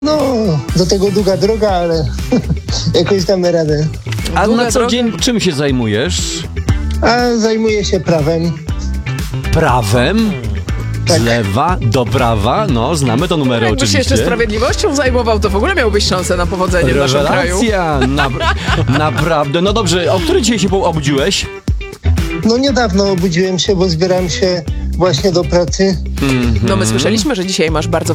No, do tego długa droga, ale jakoś damy radę. A Długa na co droga. dzień czym się zajmujesz? A zajmuję się prawem. Prawem? Tak. Z lewa do prawa? No, znamy to numery Jakbyś się oczywiście. jeszcze sprawiedliwością zajmował, to w ogóle miałbyś szansę na powodzenie w naszym kraju. Rewelacja! Naprawdę. No dobrze, o której dzisiaj się obudziłeś? No niedawno obudziłem się, bo zbierałem się właśnie do pracy. No my słyszeliśmy, że dzisiaj masz bardzo